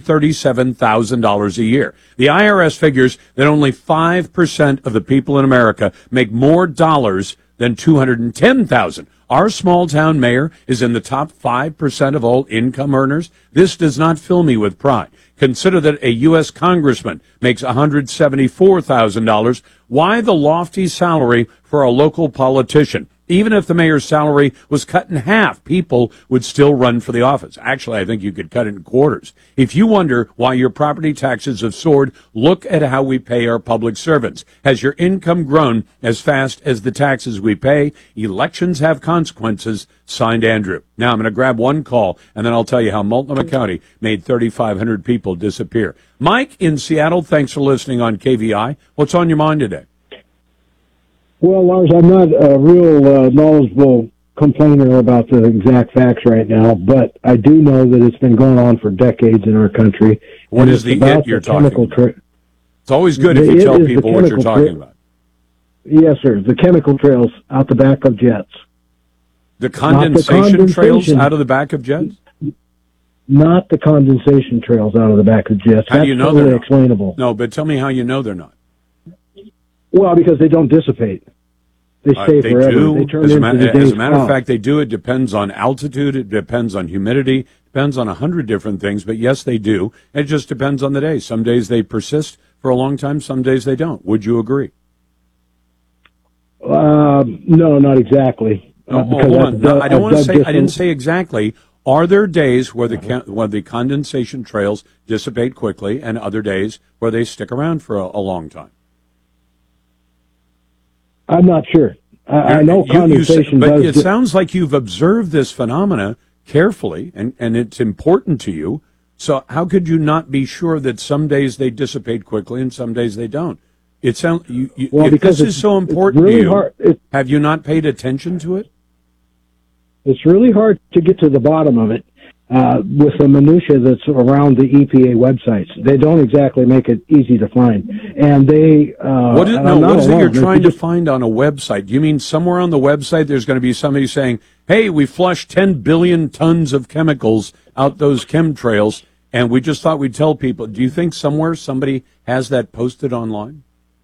$237,000 a year. The IRS figures that only 5% of the people in America make more dollars than $210,000. Our small town mayor is in the top 5% of all income earners. This does not fill me with pride. Consider that a U.S. congressman makes $174,000. Why the lofty salary for a local politician? Even if the mayor's salary was cut in half, people would still run for the office. Actually, I think you could cut it in quarters. If you wonder why your property taxes have soared, look at how we pay our public servants. Has your income grown as fast as the taxes we pay? Elections have consequences. Signed, Andrew. Now, I'm going to grab one call, and then I'll tell you how Multnomah County made 3,500 people disappear. Mike in Seattle, thanks for listening on KVI. What's on your mind today? Well, Lars, I'm not a real knowledgeable complainer about the exact facts right now, but I do know that it's been going on for decades in our country. What is the it you're talking about? It's always good if you tell people what you're talking about. Yes, sir. The chemical trails out the back of jets. The condensation trails out of the back of jets? Not the condensation trails out of the back of jets. How do you know they're not? Explainable. No, but tell me how you know they're not. Well, because they don't dissipate. They stay forever. Do. They turn as a into matter of fact, they do. It depends on altitude. It depends on humidity. Depends on 100 different things. But yes, they do. It just depends on the day. Some days they persist for a long time. Some days they don't. Would you agree? No, not exactly. Hold on. No, I don't want to say. I didn't say exactly. Are there days where the condensation trails dissipate quickly, and other days where they stick around for a long time? I'm not sure. I know condensation but does. It sounds like you've observed this phenomena carefully, and it's important to you. So how could you not be sure that some days they dissipate quickly and some days they don't? It sounds if this is so important really to you, have you not paid attention to it? It's really hard to get to the bottom of it with the minutia that's around the EPA websites. They don't exactly make it easy to find, and they. What is it you're trying to find on a website? Do you mean somewhere on the website there's going to be somebody saying, "Hey, we flushed 10 billion tons of chemicals out those chemtrails, and we just thought we'd tell people"? Do you think somewhere somebody has that posted online?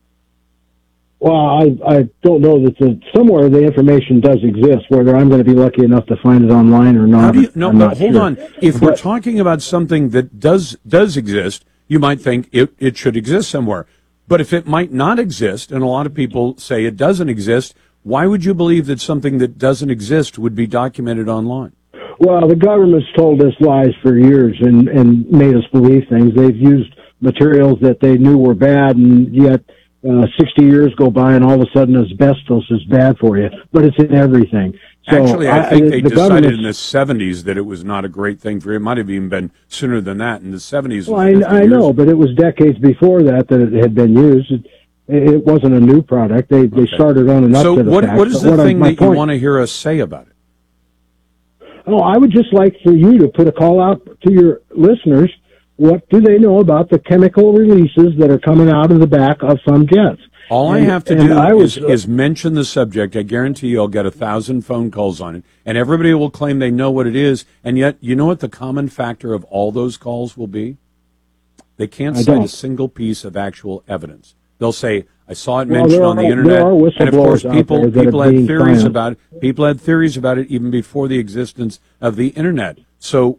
Well, I don't know that somewhere the information does exist. Whether I'm going to be lucky enough to find it online or not, hold on. If we're talking about something that does exist, you might think it should exist somewhere. But if it might not exist, and a lot of people say it doesn't exist, why would you believe that something that doesn't exist would be documented online? Well, the government's told us lies for years and made us believe things. They've used materials that they knew were bad, and yet 60 years go by, and all of a sudden asbestos is bad for you. But it's in everything. So actually, I think they decided in the 70s that it was not a great thing for you. It might have even been sooner than that. In the 70s. Well, I know, but it was decades before that it had been used. It wasn't a new product. They started on an upset. So what is the thing that you want to hear us say about it? Oh, I would just like for you to put a call out to your listeners. What do they know about the chemical releases that are coming out of the back of some jets? All I have to do is mention the subject. I guarantee you I'll get 1,000 phone calls on it, and everybody will claim they know what it is, and yet you know what the common factor of all those calls will be? They can't cite a single piece of actual evidence. They'll say, I saw it mentioned on the internet, and of course people had theories about it. People had theories about it even before the existence of the internet. So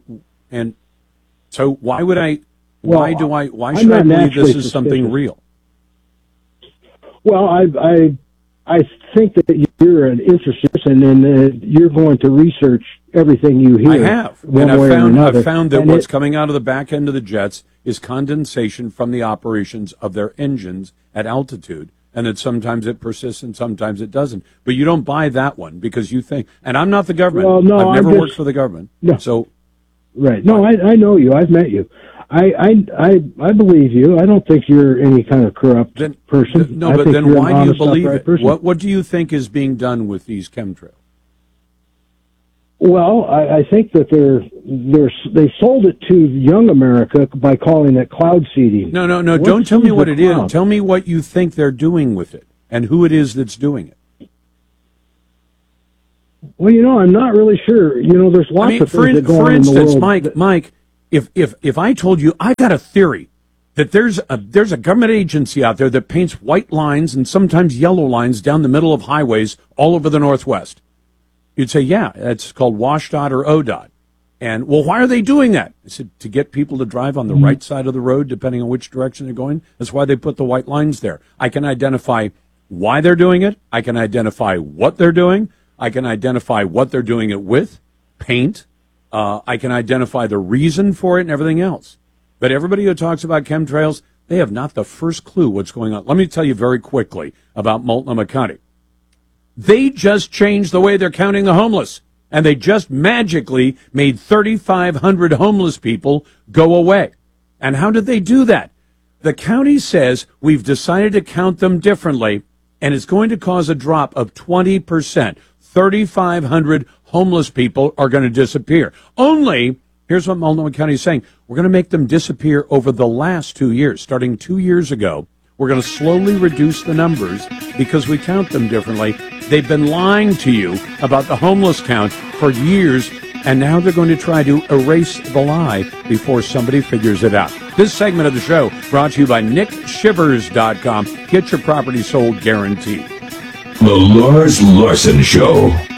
why would I? Why should I believe this is something real? Well, I think that you're an interested person, and you're going to research everything you hear. I have, and I've found that what's coming out of the back end of the jets is condensation from the operations of their engines at altitude, and that sometimes it persists and sometimes it doesn't. But you don't buy that one because you think, and I'm not the government. Well, no, I've never worked for the government. No. So, right? No, I know you. I've met you. I believe you. I don't think you're any kind of corrupt person. No, but then why do you believe it? What do you think is being done with these chemtrails? Well, I think that they sold it to young America by calling it cloud seeding. No. Don't tell me what it is. Tell me what you think they're doing with it and who it is that's doing it. Well, I'm not really sure. There's lots of things that go on in the world. For instance, Mike, If I told you I got a theory that there's a government agency out there that paints white lines and sometimes yellow lines down the middle of highways all over the Northwest, you'd say, yeah, that's called WashDOT or ODOT. And, well, why are they doing that? I said, to get people to drive on the right side of the road, depending on which direction they're going. That's why they put the white lines there. I can identify why they're doing it. I can identify what they're doing. I can identify what they're doing it with, paint. I can identify the reason for it and everything else. But everybody who talks about chemtrails, they have not the first clue what's going on. Let me tell you very quickly about Multnomah County. They just changed the way they're counting the homeless, and they just magically made 3,500 homeless people go away. And how did they do that? The county says we've decided to count them differently, and it's going to cause a drop of 20%. 3,500 homeless people are going to disappear. Only, here's what Multnomah County is saying, we're going to make them disappear over the last 2 years. Starting 2 years ago, we're going to slowly reduce the numbers because we count them differently. They've been lying to you about the homeless count for years, and now they're going to try to erase the lie before somebody figures it out. This segment of the show brought to you by NickShivers.com. Get your property sold guaranteed. The Lars Larson Show.